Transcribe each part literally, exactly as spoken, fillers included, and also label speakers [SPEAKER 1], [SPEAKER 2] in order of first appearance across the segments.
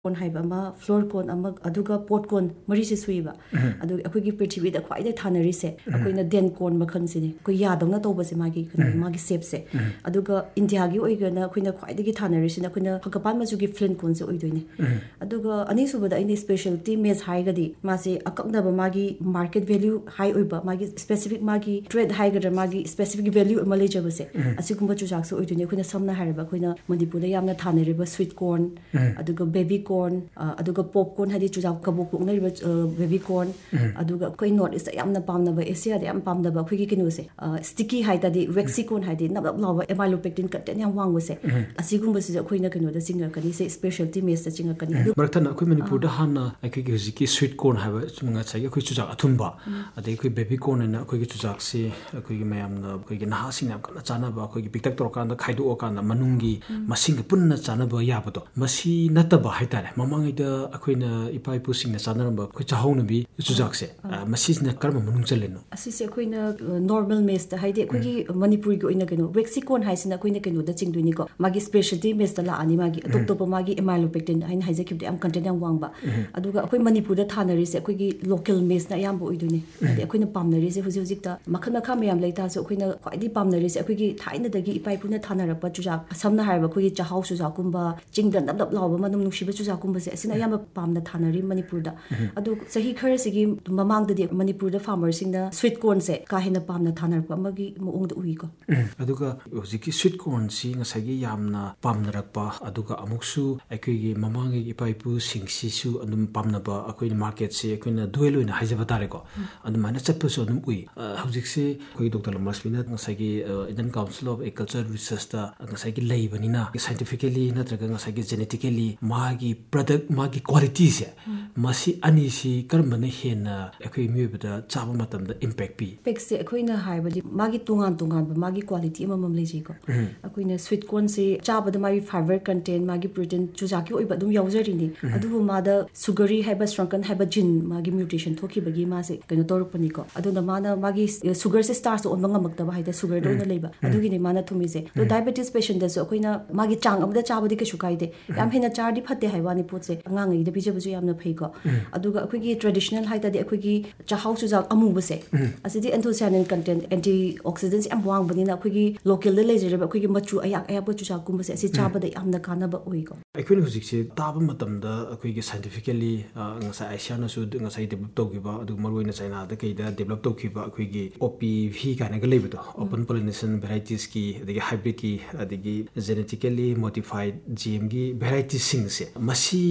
[SPEAKER 1] ꯀꯣꯟ ꯍꯥꯏꯕ ꯑꯃ ꯐ꯭ꯂꯣꯔ ꯀꯣꯟ ꯑꯃ ꯑꯗꯨꯒ ꯄꯣꯠ ꯀꯣꯟ ꯃꯔꯤꯁꯦ ꯁꯨꯏꯕ ꯑꯗꯨꯒ ꯑꯩꯈꯣꯏꯒꯤ ꯄ꯭ꯔꯤꯊꯤꯕꯤꯗ ꯈ꯭ꯋꯥꯏꯗꯒꯤ ꯊꯥꯅꯔꯤꯁꯦ ꯑꯩꯈꯣꯏꯅ ꯗꯦꯟ ꯀꯣꯟ ꯃꯈꯜꯁꯤꯅꯦ ꯑꯩꯈꯣꯏ ꯌꯥꯗꯧꯅ ꯇꯧꯕꯁꯦ ꯃꯥꯒꯤ ꯀꯩꯅꯣ ꯃꯥꯒꯤ ꯁꯦꯞꯁꯦ ꯑꯗꯨꯒ ꯏꯟꯗꯤꯌꯥꯒꯤ ꯑꯣꯏꯒꯅ ꯑꯩꯈꯣꯏꯅ ꯈ꯭ꯋꯥꯏꯗꯒꯤ ꯊꯥꯅꯔꯤꯁꯤꯅ ꯑꯩꯈꯣꯏꯅ ꯍꯪꯒꯄꯥꯟ ꯃꯆꯨꯒꯤ ꯐ꯭ꯂꯤꯟ ꯀꯣꯟꯁꯦ ꯑꯣꯏꯗꯣꯏꯅꯦ ꯑꯗꯨꯒ ꯑꯅꯤꯁꯨꯕꯗ ꯑꯩꯅ ꯁ꯭ꯄꯦꯁꯥലിꯇꯤ ꯃꯦꯁ ꯍꯥꯏꯔꯒꯗꯤ ꯃꯥꯁꯦ ꯑꯀꯛꯅꯕ ꯃꯥꯒꯤ ꯃꯥꯔꯀꯦꯠ ꯚꯦꯂ꯭ꯌꯨ ꯍꯥꯏ ꯑꯣꯏꯕ ꯃꯥꯒꯤ ꯁ꯭ꯄꯦꯁꯤꯐꯤꯛ ꯃꯥꯒꯤ ꯇ꯭ꯔꯦꯗ ꯍꯥꯏꯒꯗ꯭ꯔꯥ ꯃꯥꯒꯤ ꯁ꯭ꯄꯦꯁꯤꯐꯤꯛ ꯚꯦꯂ꯭ꯌꯨ ꯑꯃ ꯂꯩꯖꯕꯁꯦ ꯑꯁꯤꯒꯨꯝꯕ ꯆꯨꯖꯥꯛꯁꯨ ꯑꯣꯏꯗꯣꯏꯅꯦ ꯑꯩꯈꯣꯏꯅ ꯁꯝꯅ ꯍꯥꯏꯔꯕ ꯑꯩꯈꯣꯏꯅ ꯃꯅꯤꯄꯨꯔꯗ ꯌꯥꯝꯅ ꯊꯥꯅꯔꯤꯕ ꯁ꯭ꯋꯤꯠ ꯀꯣꯔꯟ ꯑꯗꯨꯒ ꯕꯦꯕꯤ ꯀꯣꯔꯟ ꯑꯗꯨꯒ ꯄꯣꯞꯀꯣꯔꯟ ꯍꯥꯏꯗꯤ ꯆꯨꯖꯥꯛ ꯀꯕꯣꯛ ꯄꯣꯛꯅꯔꯤꯕ ꯕꯦꯕꯤ ꯀꯣꯔꯟ ꯑꯗꯨꯒ ꯑꯩꯈꯣꯏ ꯅꯣꯔꯠ ꯏꯁꯇ ꯌꯥꯝꯅ ꯄꯥꯝꯅꯕ ꯑꯦꯁꯤꯌꯥꯗ ꯌꯥꯝ ꯄꯥꯝꯅꯕ ꯑꯩꯈꯣꯏꯒꯤ ꯀꯩꯅꯣꯁꯦ ꯁ꯭ꯇꯤꯀꯤ ꯍꯥꯏꯇꯥꯔꯗꯤ ꯋꯦꯛꯁꯤ ꯀꯣꯔꯟ ꯍꯥꯏꯗꯤ ꯅꯞ ꯅꯞ ꯂꯥꯎꯕ ꯑꯦꯃꯥꯏꯂꯣꯄꯦꯛꯇꯤꯟ ꯀꯟꯇꯦꯟ ꯌꯥꯝ ꯋꯥꯡꯕꯁꯦ ꯑꯁꯤꯒꯨꯝꯕꯁꯤꯁꯨ ꯑꯩꯈꯣꯏꯅ ꯀꯩꯅꯣꯗ ꯆꯤꯡꯉꯛꯀꯅꯤ ꯁꯦ ꯁ꯭ꯄꯦꯁꯥलिꯇꯤ ꯃꯦꯁꯇ ꯆꯤꯡꯉꯛꯀꯅꯤ ꯑꯗꯨ
[SPEAKER 2] ꯃꯔꯛꯊꯠꯅ ꯑꯩꯈꯣꯏ ꯃꯅꯤꯄꯨꯔꯗ ꯍꯥꯟꯅ ꯑꯩꯈꯣꯏꯒꯤ ꯍꯧꯖꯤꯛꯀꯤ ꯁ꯭ꯋꯤꯠ ꯀꯣꯔꯟ ꯍꯥꯏꯕ ꯉꯁꯥꯏꯒꯤ ꯑꯩꯈꯣꯏ ꯆꯨꯖꯥꯛ ꯑꯊꯨꯝꯕ ꯑꯗꯩ ꯑꯩꯈꯣꯏ ꯕꯦꯕꯤ ꯀꯣꯔꯟ ꯍꯥꯏꯅ ꯑꯩꯈꯣꯏꯒꯤ ꯆꯨꯖꯥꯛꯁꯤ ꯑꯩꯈꯣꯏꯒꯤ ꯃꯌꯥꯝꯅ ꯑꯩꯈꯣꯏꯒꯤ ꯅꯍꯥꯁꯤꯡꯅ ꯌꯥꯝ ꯀꯟꯅ ꯆꯥꯅꯕ ꯑꯩꯈꯣꯏꯒꯤ ꯄꯤꯛꯇꯛ ꯇꯧꯔꯀꯥꯟꯗ ꯈꯥꯏꯗꯣꯛꯑꯀꯥꯟꯗ ꯃꯅꯨꯡꯒꯤ ꯃꯁꯤꯡꯒ ꯄꯨꯟꯅ ꯆꯥꯅꯕ ꯌꯥꯕꯗꯣ ꯃꯁꯤ ꯅꯠꯇꯕ ꯍꯥꯏꯇꯥꯔꯦ ꯃꯃꯥꯡꯉꯩꯗ ꯑꯩꯈꯣꯏꯅ ꯏꯄꯥ ꯏꯄꯨꯁꯤꯡꯅ ꯆꯥꯅꯔꯝꯕ ꯑꯩꯈꯣꯏ ꯆꯥꯍꯧꯅꯕꯤ ꯆꯨꯖꯥꯛꯁꯦ ꯃꯁꯤꯁꯤꯅ ꯀꯔꯝꯕ ꯃꯅꯨꯡ ꯆꯜꯂꯤꯅꯣ
[SPEAKER 1] ꯑꯁꯤꯁꯦ ꯑꯩꯈꯣꯏꯅ ꯅꯣꯔꯃꯦꯜ ꯃꯦꯁꯇ ꯍꯥꯏꯗꯤ ꯑꯩꯈꯣꯏꯒꯤ ꯃꯅꯤꯄꯨꯔꯒꯤ ꯑꯣꯏꯅ ꯀꯩꯅꯣ ꯋꯦꯛꯁꯤ ꯀꯣꯔꯟ ꯍꯥꯏꯁꯤꯅ ꯑꯩꯈꯣꯏꯅ ꯀꯩꯅꯣꯗ ꯆꯤꯡꯗꯣꯏꯅꯤꯀꯣ ꯃꯥꯒꯤ ꯁ꯭ꯄꯦꯁꯥलिꯇꯤ ꯃꯦꯁꯇ ꯂꯥꯛꯑꯅꯤ ꯃꯥꯒꯤ ꯑꯇꯣꯞ ꯑꯇꯣꯞꯄ ꯃꯥꯒꯤ ꯑꯦꯃꯥꯏꯂꯣꯄꯦꯛꯇꯤꯟ ꯑꯩꯅ ꯍꯥꯏꯖꯈꯤꯕꯗ ꯌꯥꯝ ꯀꯟꯇꯦꯟ ꯌꯥꯝ ꯋꯥꯡꯕ ꯑꯗꯨꯒ ꯑꯩꯈꯣꯏ ꯃꯅꯤꯄꯨꯔꯗ ꯊꯥꯅꯔꯤꯁꯦ ꯑꯩꯈꯣꯏꯒꯤ ꯂꯣꯀꯦꯜ ꯃꯦꯁꯅ ꯑꯌꯥꯝꯕ ꯑꯣꯏꯗꯣꯏꯅꯦ ꯍꯥꯏꯗꯤ ꯑꯩꯈꯣꯏꯅ ꯄꯥꯝꯅꯔꯤꯁꯦ ꯍꯧꯖꯤꯛ ꯍꯧꯖꯤꯛꯇ ꯃꯈꯜ ꯃꯈꯥ ꯃꯌꯥꯝ ꯂꯩꯇꯥꯔꯁꯨ ꯑꯩꯈꯣꯏꯅ ꯈ꯭ꯋꯥꯏꯗꯒꯤ ꯄꯥꯝꯅꯔꯤꯁꯦ ꯑꯩꯈꯣꯏꯒꯤ ꯊꯥꯏꯅꯗꯒꯤ ꯏꯄꯥ ꯏꯄꯨꯅ ꯊꯥꯅꯔꯛꯄ ꯆꯨꯖꯥꯛ ꯁꯝꯅ ꯍꯥꯏꯔꯕ ꯑꯩꯈꯣꯏꯒꯤ ꯆꯥꯛꯍꯥꯎ ꯆꯨꯖꯥꯛꯀꯨꯝꯕ ꯆꯤꯡꯗ ꯅꯞ ꯅꯞ ꯂꯥꯎꯕ ꯃꯅꯝ ꯅꯨꯡꯁꯤꯕ ꯆꯨꯖꯥꯛꯀꯨꯝꯕꯁꯦ ꯑꯁꯤꯅ ꯑꯌꯥꯝꯕ ꯄꯥꯝꯅ ꯊꯥꯅꯔꯤ ꯃꯅꯤꯄꯨꯔꯗ ꯑꯗꯨ ꯆꯍꯤ ꯈꯔꯁꯤꯒꯤ ꯃꯃꯥꯡꯗꯗꯤ ꯃꯅꯤꯄꯨꯔꯗ ꯐꯥꯔꯃꯔꯁꯤꯡꯅ ꯁ꯭ꯋꯤꯠ ꯀꯣꯔꯟꯁꯦ ꯀꯥ ꯍꯦꯟꯅ ꯄꯥꯝꯅ ꯊꯥꯅꯔꯛꯄ ꯑꯃꯒꯤ ꯃꯑꯣꯡꯗ ꯎꯏꯀꯣ
[SPEAKER 2] ꯑꯗꯨꯒ ꯍꯧꯖꯤꯛꯀꯤ ꯁ꯭ꯋꯤꯠ ꯀꯣꯔꯟꯁꯤ ꯉꯁꯥꯏꯒꯤ ꯌꯥꯝꯅ ꯄꯥꯝꯅꯔꯛꯄ ꯑꯗꯨꯒ ꯑꯃꯨꯛꯁꯨ ꯑꯩꯈꯣꯏꯒꯤ ꯃꯃꯥꯡꯒꯤ ꯏꯄꯥ ꯏꯄꯨꯁꯤꯡꯁꯤꯁꯨ ꯑꯗꯨꯝ ꯄꯥꯝꯅꯕ ꯑꯩꯈꯣꯏꯅ ꯃꯥꯔꯀꯦꯠꯁꯦ ꯑꯩꯈꯣꯏꯅ ꯗꯨꯋꯦꯜ ꯑꯣꯏꯅ ꯍꯥꯏꯖꯕ ꯇꯥꯔꯦꯀꯣ ꯑꯗꯨꯃꯥꯏꯅ ꯆꯠꯄꯁꯨ ꯑꯗꯨꯝ ꯎꯏ ꯍꯧꯖꯤꯛꯁꯦ ꯑꯩꯈꯣꯏ ꯗꯣꯛꯇꯔ ꯂꯃꯥꯁꯃꯤꯅ ꯉꯁꯥꯏꯒꯤ ꯏꯟꯗꯤꯌꯟ ꯀꯥꯎꯟꯁꯤꯜ ꯑꯣꯐ ꯑꯦꯒ꯭ꯔꯤꯀꯜꯆꯔ ꯔꯤꯁꯔꯁꯇ ꯉꯁꯥꯏꯒꯤ ꯂꯩꯕꯅꯤꯅ ꯁꯥꯏꯟꯇꯤꯐꯤꯀꯦꯂꯤ ꯅꯠꯇ꯭ꯔꯒ ꯉꯁꯥꯏꯒꯤ ꯖꯦꯅꯦꯇꯤꯀꯦꯂꯤ ꯃꯥꯒꯤ ꯄ꯭ꯔꯗꯛ ꯃꯥꯒꯤ ꯀ꯭ꯋꯥꯂꯤꯇꯤꯁꯦ ꯃꯁꯤ ꯑꯅꯤꯁꯤ ꯀꯔꯝꯕꯅ ꯍꯦꯟꯅ ꯑꯩꯈꯣꯏ ꯃꯤꯑꯣꯏꯕꯗ ꯆꯥꯕ ꯃꯇꯝꯗ ꯏꯝꯄꯦꯛ ꯄꯤ
[SPEAKER 1] ꯏꯝꯄꯦꯛꯁꯦ ꯑꯩꯈꯣꯏꯅ ꯍꯥꯏꯕꯗꯤ ꯃꯥꯒꯤ ꯇꯣꯉꯥꯟ ꯇꯣꯉꯥꯟꯕ ꯃꯥꯒꯤ ꯀ꯭ꯋꯥꯂꯤꯇꯤ ꯑꯃꯃꯝ ꯂꯩꯖꯩꯀꯣ ꯑꯩꯈꯣꯏꯅ ꯁ꯭ꯋꯤꯠ ꯀꯣꯔꯟꯁꯦ ꯆꯥꯕꯗ ꯃꯥꯒꯤ ꯐꯥꯏꯕꯔ ꯀꯟꯇꯦꯟ ꯃꯥꯒꯤ ꯄ꯭ꯔꯣꯇꯤꯟ ꯆꯨꯖꯥꯛꯀꯤ ꯑꯣꯏꯕ ꯑꯗꯨꯝ ꯌꯥꯎꯖꯔꯤꯅꯤ ꯑꯗꯨꯕꯨ ꯃꯥꯗ ꯁꯨꯒꯔꯤ ꯍꯥꯏꯕ ꯁ꯭ꯇ꯭ꯔꯪꯀꯟ ꯍꯥꯏꯕ ꯖꯤꯟ ꯃꯥꯒꯤ ꯃ꯭ꯌꯨꯇꯦꯁꯟ ꯊꯣꯛꯈꯤꯕꯒꯤ ꯃꯥꯁꯦ ꯀꯩꯅꯣ ꯇꯧꯔꯛꯄꯅꯤꯀꯣ ꯑꯗꯨꯅ ꯃꯥꯅ ꯃꯥꯒꯤ ꯁꯨꯒꯔꯁꯦ ꯁ꯭ꯇꯥꯔꯆꯇ ꯑꯣꯟꯕ ꯉꯝꯃꯛꯇꯕ ꯍꯥꯏꯇꯥꯔꯦ ꯁꯨꯒꯔꯗ ꯑꯣꯏꯅ ꯂꯩꯕ ꯑꯗꯨꯒꯤꯅꯤ ꯃꯥꯅ ꯊꯨꯝꯃꯤꯁꯦ ꯑꯗꯣ ꯗꯥꯏꯕꯦꯇꯤꯁ ꯄꯦꯁꯦꯟꯗꯁꯨ ꯑꯩꯈꯣꯏꯅ ꯃꯥꯒꯤ ꯆꯥꯡ ꯑꯃꯗ ꯆꯥꯕꯗꯤ ꯀꯩꯁꯨ ꯀꯥꯏꯗꯦ ꯌꯥꯝ ꯍꯦꯟꯅ ꯆꯥꯔꯗꯤ ꯐꯠꯇꯦ ꯍꯥꯏꯕ ꯋꯥꯅꯤ ꯄꯣꯠꯁꯦ ꯑꯉꯥꯡꯉꯩꯗ ꯄꯤꯖꯕꯁꯨ ꯌꯥꯝꯅ ꯐꯩꯀꯣ ꯑꯗꯨꯒ ꯑꯩꯈꯣꯏꯒꯤ ꯇ꯭ꯔꯦꯗꯤꯁꯅꯦꯜ ꯍꯥꯏꯇꯥꯔꯗꯤ ꯑꯩꯈꯣꯏꯒꯤ ꯆꯥꯛꯍꯥꯎ ꯆꯨꯖꯥꯛ ꯑꯃꯨꯕꯁꯦ ꯑꯁꯤꯗꯤ ꯑꯦꯟꯊꯣꯁꯤꯌꯥꯅꯤꯟ ꯀꯟꯇꯦꯟ ꯑꯦꯟꯇꯤ ꯑꯣꯛꯁꯤꯗꯦꯟꯁ ꯌꯥꯝ ꯋꯥꯡꯕꯅꯤꯅ ꯑꯩꯈꯣꯏꯒꯤ ꯂꯣꯀꯦꯜꯗ ꯂꯩꯖꯔꯤꯕ ꯑꯩꯈꯣꯏꯒꯤ ꯃꯆꯨ ꯑꯌꯥꯛ ꯑꯌꯥꯛꯄ ꯆꯨꯖꯥꯛꯀꯨꯝꯕꯁꯦ ꯑꯁꯤ ꯆꯥꯕꯗ ꯌꯥꯝꯅ ꯀꯥꯟꯅꯕ ꯑꯣꯏꯀꯣ
[SPEAKER 2] ꯑꯩꯈꯣꯏꯅ ꯍꯧꯖꯤꯛꯁꯦ ꯇꯥꯕ ꯃꯇꯝꯗ ꯑꯩꯈꯣꯏꯒꯤ ꯁꯥꯏꯟꯇꯤꯐꯤꯀꯦꯂꯤ ꯉꯁꯥꯏ ꯑꯦꯁꯤꯌꯥꯅꯁꯨ ꯉꯁꯥꯏ ꯗꯦꯕꯂꯞ ꯇꯧꯈꯤꯕ ꯑꯗꯨꯒ ꯃꯔꯨꯑꯣꯏꯅ ꯆꯥꯏꯅꯥꯗ ꯀꯩꯗ ꯗꯦꯕꯂꯞ ꯇꯧꯈꯤꯕ ꯑꯩꯈꯣꯏꯒꯤ ꯑꯣ ꯄꯤ ꯚꯤ ꯀꯥꯏꯅꯒ ꯂꯩꯕꯗꯣ ꯑꯣꯄꯟ ꯄꯣꯂꯤꯅꯦꯁꯟ ꯚꯦꯔꯥꯏꯇꯤꯁꯀꯤ ꯑꯗꯒꯤ ꯍꯥꯏꯕ꯭ꯔꯤꯗꯀꯤ ꯑꯗꯒꯤ ꯖꯦꯅꯦꯇꯤꯀꯦꯂꯤ ꯃꯣꯗꯤꯐꯥꯏഡ് ꯖꯤ ꯑꯦꯝꯒꯤ ꯚꯦꯔꯥꯏꯇꯤꯁꯤꯡꯁꯦ ꯃꯁꯤ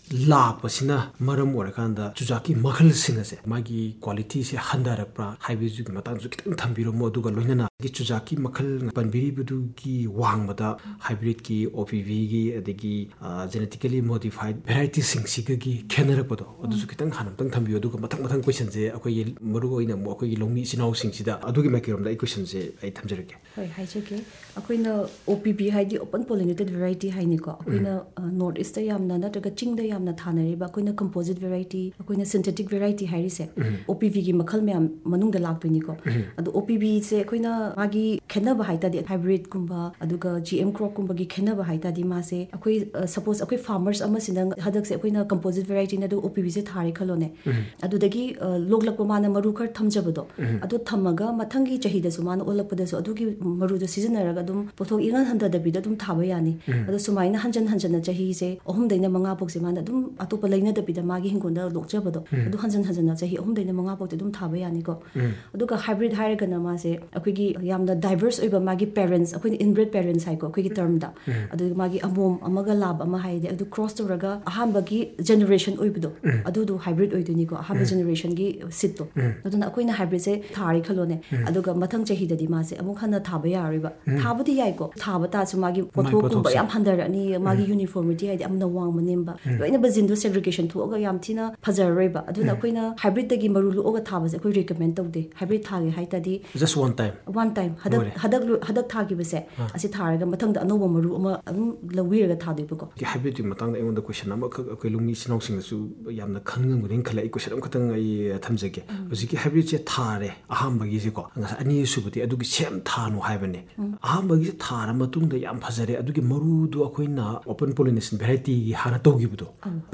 [SPEAKER 2] ꯂꯥꯛꯄꯁꯤꯅ ꯃꯔꯝ ꯑꯣꯏꯔꯀꯥꯟꯗ ꯆꯨꯖꯥꯛꯀꯤ ꯃꯈꯜꯁꯤꯡ ꯑꯁꯦ ꯃꯥꯒꯤ ꯀ꯭ꯋꯥꯂꯤꯇꯤꯁꯦ ꯍꯟꯊꯔꯛꯄ꯭ꯔꯥ ꯍꯥꯏꯕꯁꯤꯒꯤ ꯃꯇꯥꯡꯗꯁꯨ ꯈꯤꯇꯪ ꯊꯝꯕꯤꯔꯝꯃꯣ ꯑꯗꯨꯒ ꯂꯣꯏꯅꯅ ꯆꯨꯖꯥꯛꯀꯤ ꯃꯈꯜ ꯄꯟꯕꯤꯔꯤꯕꯗꯨꯒꯤ ꯋꯥꯡꯃꯗ ꯍꯥꯏꯕ꯭ꯔꯤꯗꯀꯤ ꯑꯣ ꯄꯤ ꯚꯤꯒꯤ ꯑꯗꯒꯤ ꯖꯦꯅꯦꯇꯤꯀꯦꯂꯤ ꯃꯣꯗꯤꯐꯥꯏഡ് ꯚꯦꯔꯥꯏꯇꯤꯁꯤꯡꯁꯤꯒꯤ ꯈꯦꯠꯅꯔꯛꯄꯗꯣ ꯑꯗꯨꯁꯨ ꯈꯤꯇꯪ ꯍꯥꯟꯅ ꯑꯃꯨꯛꯇꯪ ꯊꯝꯕꯤꯌꯨ ꯑꯗꯨꯒ ꯃꯊꯪ ꯃꯊꯪ ꯀꯣꯏꯁꯟꯁꯦ ꯑꯩꯈꯣꯏꯒꯤ ꯃꯔꯨꯑꯣꯏꯅ ꯑꯃꯨꯛ ꯑꯩꯈꯣꯏꯒꯤ ꯂꯧꯃꯤ ꯏꯆꯤꯜ ꯏꯅꯥꯎꯁꯤꯡꯁꯤꯗ ꯑꯗꯨꯒꯤ ꯃꯥꯏꯀꯩꯔꯣꯝꯗ ꯑꯩ ꯀꯣꯏꯁꯟꯁꯦ ꯑꯩ ꯊꯝꯖꯔꯛꯀꯦ
[SPEAKER 1] ꯍꯣꯏ ꯍꯥꯏꯖꯒꯦ ꯑꯩꯈꯣꯏꯅ ꯑꯣ ꯄꯤ ꯚꯤ ꯍꯥꯏꯗꯤ ꯑꯣꯄꯟ ꯄꯣꯂꯤꯅꯦꯇꯦꯠ ꯚꯦꯔꯥꯏꯇꯤ ꯍꯥꯏꯅꯤꯀꯣ ꯑꯩꯈꯣꯏꯅ ꯅꯣꯔꯠ ꯏꯁꯇ ꯌꯥꯝꯅ ꯅꯠꯇ꯭ꯔꯒ ꯆꯤꯡꯗ ꯌꯥꯝꯅ ꯊꯥꯅꯔꯤꯕ ꯑꯩꯈꯣꯏꯅ ꯀꯝꯄꯣꯖꯤꯠ ꯚꯦꯔꯥꯏꯇꯤ ꯑꯩꯈꯣꯏꯅ ꯁꯤꯟꯊꯦꯇꯤꯛ ꯚꯦꯔꯥꯏꯇꯤ ꯍꯥꯏꯔꯤꯁꯦ ꯑꯣ ꯄꯤ ꯚꯤꯒꯤ ꯃꯈꯜ ꯃꯌꯥꯝ ꯃꯅꯨꯡꯗ ꯂꯥꯛꯇꯣꯏꯅꯤꯀꯣ ꯑꯗꯣ ꯑꯣ ꯄꯤ ꯚꯤꯁꯦ ꯑꯩꯈꯣꯏꯅ ꯃꯥꯒꯤ ꯈꯦꯠꯅꯕ ꯍꯥꯏꯇꯥꯔꯗꯤ ꯍꯥꯏꯕ꯭ꯔꯤꯗꯀꯨꯝꯕ ꯑꯗꯨꯒ ꯖꯤ ꯑꯦꯝ ꯀ꯭ꯔꯣꯞꯀꯨꯝꯕꯒꯤ ꯈꯦꯠꯅꯕ ꯍꯥꯏꯇꯥꯔꯗꯤ ꯃꯥꯁꯦ ꯑꯩꯈꯣꯏ ꯁꯄꯣꯁ ꯑꯩꯈꯣꯏ ꯐꯥꯔꯃꯔꯁ ꯑꯃꯁꯤꯅ ꯍꯟꯗꯛꯁꯦ ꯑꯩꯈꯣꯏꯅ ꯀꯝꯄꯣꯖꯤꯠ ꯚꯦꯔꯥꯏꯇꯤꯅ ꯑꯗꯨ ꯑꯣ ꯄꯤ ꯚꯤꯁꯦ ꯊꯥꯔꯦ ꯈꯜꯂꯣꯅꯦ ꯑꯗꯨꯗꯒꯤ ꯂꯣꯛꯂꯛꯄ ꯃꯥꯅ ꯃꯔꯨ ꯈꯔ ꯊꯝꯖꯕꯗꯣ ꯑꯗꯨ ꯊꯝꯃꯒ ꯃꯊꯪꯒꯤ ꯆꯍꯤꯗꯁꯨ ꯃꯥꯅ ꯑꯣꯜꯂꯛꯄꯗꯁꯨ ꯑꯗꯨꯒꯤ ꯃꯔꯨꯗꯣ ꯁꯤꯖꯤꯟꯅꯔꯒ ꯑꯗꯨꯝ ꯄꯣꯠꯊꯣꯛ ꯏꯪꯍꯟ ꯍꯟꯊꯗꯕꯤꯗ ꯑꯗꯨꯝ ꯊꯥꯕ ꯌꯥꯅꯤ ꯑꯗꯣ ꯁꯨꯃꯥꯏꯅ ꯍꯟꯖꯟ ꯍꯟꯖꯟꯅ ꯆꯍꯤꯁꯦ ꯑꯍꯨꯝꯗꯩꯅ ꯃꯉꯥ ꯐꯥꯎꯁꯦ ꯃꯥꯅ ꯑꯗꯨꯝ ꯑꯇꯣꯞꯄ ꯂꯩꯅꯗꯕꯤꯗ ꯃꯥꯒꯤ ꯍꯤꯡꯒꯣꯜꯗ ꯂꯣꯛꯆꯕꯗꯣ ꯑꯗꯨ ꯍꯟꯖꯟ ꯍꯟꯖꯟꯅ ꯆꯍꯤ ꯑꯍꯨꯝꯗꯩꯅ ꯃꯉꯥ ꯐꯥꯎꯗꯤ ꯑꯗꯨꯝ ꯊꯥꯕ ꯌꯥꯅꯤꯀꯣ ꯑꯗꯨꯒ ꯍꯥꯏꯕ꯭ꯔꯤꯗ ꯍꯥꯏꯔꯒꯅ ꯃꯥꯁꯦ ꯑꯩꯈꯣꯏꯒꯤ ꯌꯥꯝꯅ ꯗꯥꯏꯚꯔꯁ ꯑꯣꯏꯕ ꯃꯥꯒꯤ ꯄꯦꯔꯦꯟꯁ ꯑꯩꯈꯣꯏꯅ ꯏꯟꯕ꯭ꯔꯦꯗ ꯄꯦꯔꯦꯟꯁ ꯍꯥꯏꯀꯣ ꯑꯩꯈꯣꯏꯒꯤ ꯇꯔꯝꯗ ꯑꯗꯨꯒ ꯃꯥꯒꯤ ꯑꯃꯣꯝ ꯑꯃꯒ ꯂꯥꯕ ꯑꯃ ꯍꯥꯏꯗꯤ ꯑꯗꯨ ꯀ꯭ꯔꯣꯁ ꯇꯧꯔꯒ ꯑꯍꯥꯟꯕꯒꯤ ꯖꯦꯅꯦꯔꯦꯁꯟ ꯑꯣꯏꯕꯗꯣ ꯑꯗꯨꯗꯣ ꯍꯥꯏꯕ꯭ꯔꯤꯗ ꯑꯣꯏꯗꯣꯏꯅꯤꯀꯣ ꯑꯍꯥꯟꯕ ꯖꯦꯅꯦꯔꯦꯁꯟꯒꯤ ꯁꯤꯠꯇꯣ ꯑꯗꯨꯅ ꯑꯩꯈꯣꯏꯅ ꯍꯥꯏꯕ꯭ꯔꯤꯗꯁꯦ ꯊꯥꯔꯦ ꯈꯜꯂꯣꯅꯦ ꯑꯗꯨꯒ ꯃꯊꯪ ꯆꯍꯤꯗꯗꯤ ꯃꯥꯁꯦ ꯑꯃꯨꯛ ꯍꯟꯅ ꯊꯥꯕ ꯌꯥꯔꯣꯏꯕ ꯊꯥꯕꯗꯤ ꯌꯥꯏꯀꯣ ꯊꯥꯕ ꯇꯥꯔꯁꯨ ꯃꯥꯒꯤ ꯄꯣꯠꯊꯣꯛꯀꯨꯝꯕ ꯌꯥꯝ ꯍꯟꯊꯔꯛꯑꯅꯤ ꯃꯥꯒꯤ ꯌꯨꯅꯤꯐꯣꯔꯃꯤꯇꯤ ꯍꯥꯏꯗꯤ ꯑꯃꯅ ꯋꯥꯡꯕ ꯅꯦꯝꯕ ꯂꯣꯏꯅꯕ ꯖꯤꯟꯗꯣ ꯁꯦꯒ꯭ರಿꯒꯦꯁꯟ ꯊꯣꯛꯑꯒ ꯌꯥꯝ ꯊꯤꯅ ꯐꯖꯔꯔꯣꯏꯕ ꯑꯗꯨꯅ ꯑꯩꯈꯣꯏꯅ ꯍꯥꯏꯕ꯭ꯔꯤꯗꯇꯒꯤ ꯃꯔꯨ ꯂꯣꯛꯑꯒ ꯊꯥꯕꯁꯦ ꯑꯩꯈꯣꯏ ꯔꯤꯀꯃꯦꯟ ꯇꯧꯗꯦ ꯍꯥꯏꯕ꯭ꯔꯤꯗ ꯊꯥꯒꯦ ꯍꯥꯏꯇꯥꯔꯗꯤ
[SPEAKER 2] just one time
[SPEAKER 1] one one time hadak hadak hadak thagibase asi tharaga mathangda anoba maru ama adum lawiraga thadibako
[SPEAKER 2] ki hybrid matang da engonda question ama akoi lungni sinau sing su yamna khangang gurin khala question am khatang ai thamjage hojiki hybrid che thare aham bagi se ko ngasa ani subati adugi sem thanu haibane aham bagi thara matungda yam phajare adugi maru du akoina open pollination variety hana tawgibudo